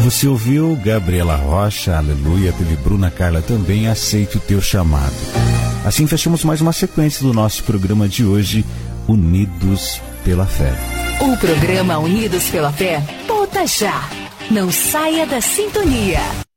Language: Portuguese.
Você ouviu Gabriela Rocha, Aleluia, teve Bruna Carla também, Aceite o Teu Chamado. Assim fechamos mais uma sequência do nosso programa de hoje, Unidos pela Fé. O programa Unidos pela Fé volta já. Não saia da sintonia.